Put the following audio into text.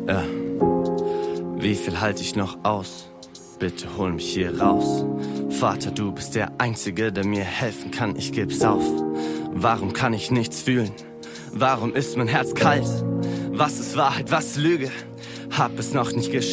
Ja. Wie viel halte ich noch aus? Bitte hol mich hier raus. Vater, du bist der Einzige, der mir helfen kann, ich geb's auf. Warum kann ich nichts fühlen? Warum ist mein Herz kalt? Was ist Wahrheit, was ist Lüge? Hab es noch nicht geschafft.